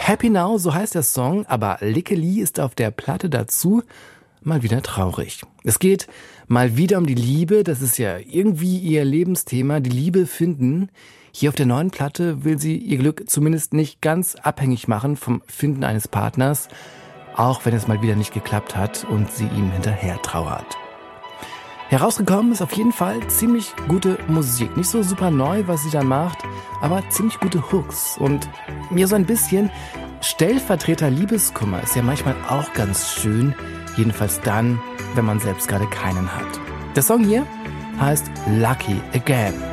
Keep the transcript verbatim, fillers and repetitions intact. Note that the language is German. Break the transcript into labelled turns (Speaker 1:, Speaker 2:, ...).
Speaker 1: Happy Now, so heißt der Song, aber Lykke Li ist auf der Platte dazu mal wieder traurig. Es geht mal wieder um die Liebe, das ist ja irgendwie ihr Lebensthema, die Liebe finden. Hier auf der neuen Platte will sie ihr Glück zumindest nicht ganz abhängig machen vom Finden eines Partners, auch wenn es mal wieder nicht geklappt hat und sie ihm hinterher trauert. Herausgekommen ist auf jeden Fall ziemlich gute Musik. Nicht so super neu, was sie da macht, aber ziemlich gute Hooks. Und mir so ein bisschen Stellvertreter-Liebeskummer ist ja manchmal auch ganz schön. Jedenfalls dann, wenn man selbst gerade keinen hat. Der Song hier heißt Lucky Again.